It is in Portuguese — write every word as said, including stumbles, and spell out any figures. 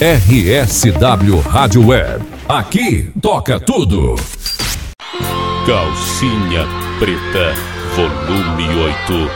R S W Rádio Web. Aqui toca tudo. Calcinha Preta, volume oito.